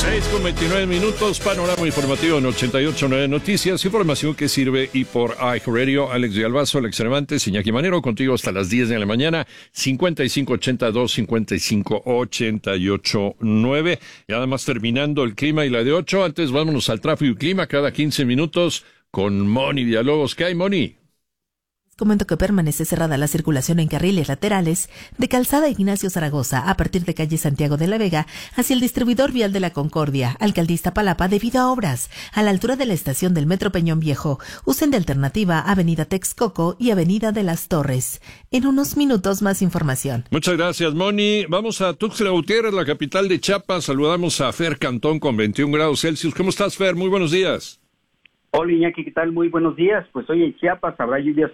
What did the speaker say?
6:29, panorama informativo en 88.9 Noticias, información que sirve y por iHeartRadio. Alex de Albazo, Alex Cervantes, Iñaki Manero, contigo hasta las 10 de la mañana, 5582-5588-9. Y además terminando el clima y la de 8, antes vámonos al tráfico y clima cada 15 minutos con Moni Villalobos. ¿Qué hay, Moni? Comento que permanece cerrada la circulación en carriles laterales de Calzada Ignacio Zaragoza a partir de calle Santiago de la Vega hacia el distribuidor vial de la Concordia, Alcaldía Iztapalapa, debido a obras a la altura de la estación del Metro Peñón Viejo. Usen de alternativa Avenida Texcoco y Avenida de las Torres. En unos minutos más información. Muchas gracias, Moni. Vamos a Tuxtla Gutiérrez, la capital de Chiapas. Saludamos a Fer Cantón con 21 grados Celsius. ¿Cómo estás, Fer? Muy buenos días. Hola, Iñaki, ¿qué tal? Muy buenos días. Pues hoy en Chiapas habrá lluvias